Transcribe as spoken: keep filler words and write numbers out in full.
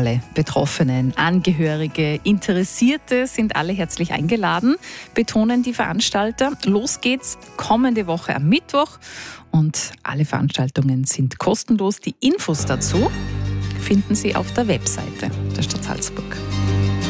Alle Betroffenen, Angehörige, Interessierte sind alle herzlich eingeladen, betonen die Veranstalter. Los geht's kommende Woche am Mittwoch und alle Veranstaltungen sind kostenlos. Die Infos dazu finden Sie auf der Webseite der Stadt Salzburg.